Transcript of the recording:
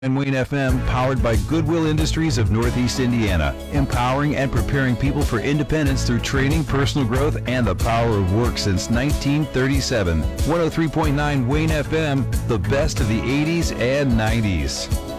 And Wayne FM, powered by Goodwill Industries of Northeast Indiana, empowering and preparing people for independence through training, personal growth, and the power of work since 1937. 103.9 Wayne FM, the best of the 80s and 90s.